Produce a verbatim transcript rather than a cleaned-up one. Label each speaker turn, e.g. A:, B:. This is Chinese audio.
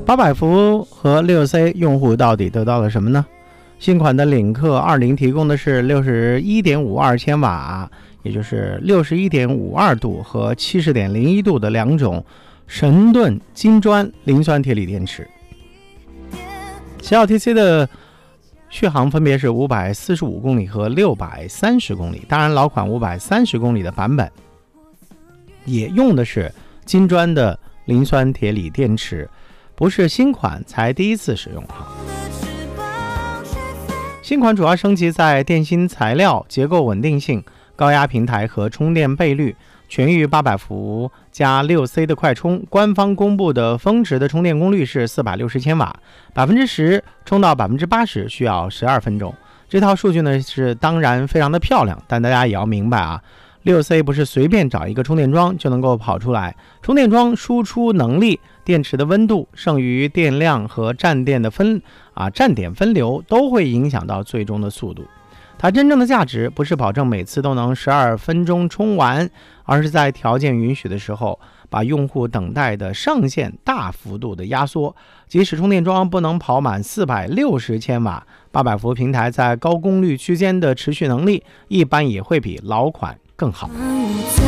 A: 八百伏和 六 C 用户到底得到了什么呢？新款的领克二零提供的是 六十一点五二千瓦，也就是 六十一点五二度和 七十点零一度的两种神盾金砖磷酸铁锂电池。小小 T C 的续航分别是五百四十五公里和六百三十公里，当然老款五百三十公里的版本也用的是金砖的磷酸铁锂电池，不是新款才第一次使用。新款主要升级在电芯材料、结构稳定性、高压平台和充电倍率，全域八百伏加 六 C 的快充。官方公布的峰值的充电功率是四百六十千瓦， 百分之十 充到 百分之八十 需要十二分钟。这套数据呢是当然非常的漂亮，但大家也要明白啊， 六 C 不是随便找一个充电桩就能够跑出来，充电桩输出能力、电池的温度、剩余电量和站电的分啊站点分流都会影响到最终的速度。它真正的价值不是保证每次都能十二分钟充完，而是在条件允许的时候，把用户等待的上限大幅度的压缩。即使充电桩不能跑满四百六十千瓦，八百伏平台在高功率区间的持续能力一般也会比老款更好。